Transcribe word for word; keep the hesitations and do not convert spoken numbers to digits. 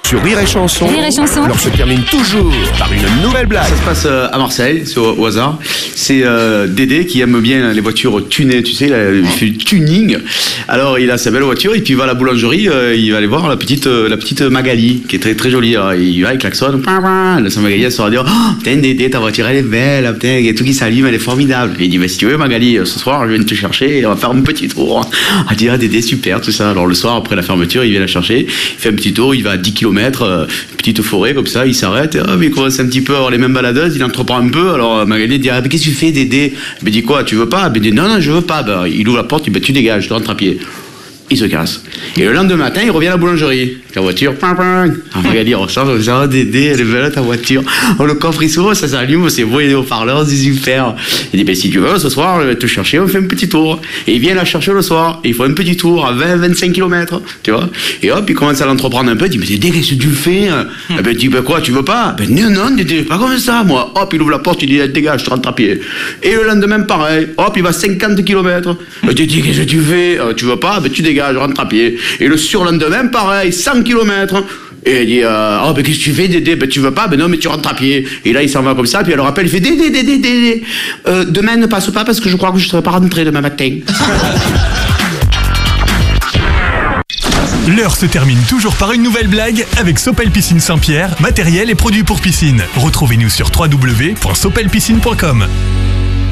Sur Rire et Chanson, Rire et Chanson. l'heure se termine toujours par une nouvelle blague. Ça se passe euh, à Marseille, c'est au, au hasard. C'est euh, Dédé qui aime bien les voitures tunées, tu sais, là, il fait du tuning. Alors il a sa belle voiture et puis il va à la boulangerie, euh, il va aller voir la petite, euh, la petite Magali qui est très très jolie. Alors, il va, il klaxonne, sa Magali elle sera dire, oh putain Dédé, ta voiture elle est belle, putain, il y a tout qui s'allume, elle est formidable. Et il dit, bah, si tu veux Magali, ce soir je viens te chercher et on va faire un petit tour. Elle dit, ah Dédé super tout ça. Alors le soir après la fermeture, il vient la chercher, il fait un petit tour, il va à dix kilomètres, euh, petite forêt comme ça, il s'arrête, oh, mais il commence un petit peu à avoir les mêmes baladeuses, il entreprend un peu. Alors Magali dit, ah, mais qu'est-ce que tu fais Dédé? Il dit quoi, tu veux pas? Il dit non non je veux pas. Ben, il ouvre la porte, il dit, ben, tu dégages, tu rentres à pied. Il se casse. Et le lendemain matin, il revient à la boulangerie. La voiture, ping, ping. Ah, Magali recharge, on dit, oh Dédé, elle est belle ta voiture. Oh, le coffre il s'ouvre, ça s'allume, c'est beau, il y a des haut-parleurs, c'est super. Il dit, ben si tu veux, ce soir, je vais te chercher, on fait un petit tour. Et il vient la chercher le soir, et il faut un petit tour à vingt à vingt-cinq kilomètres, tu vois. Et hop, il commence à l'entreprendre un peu, il dit, mais Dédé, qu'est-ce que tu fais? Eh ben, il dit, ben quoi, tu veux pas? Ben non, non, Dédé, pas comme ça, moi. Hop, il ouvre la porte, il dit, dégage, je rentre à pied. Et le lendemain, pareil, hop, il va cinquante kilomètres. Dédé, qu'est-ce que tu fais? Tu veux pas? Ben tu dégages, je rentre à pied. Et le surlendemain, pareil, cent kilomètres. Et il dit, euh, oh, ben qu'est-ce que tu fais, Dédé? Ben tu veux pas? Ben non, mais tu rentres à pied. Et là, il s'en va comme ça, puis elle le rappelle, il fait, Dédé, Dédé, Dédé, euh, demain ne passe pas parce que je crois que je ne serai pas rentré demain matin. L'heure se termine toujours par une nouvelle blague avec Sopel Piscine Saint-Pierre, matériel et produits pour piscine. Retrouvez-nous sur w w w point sopel piscine point com.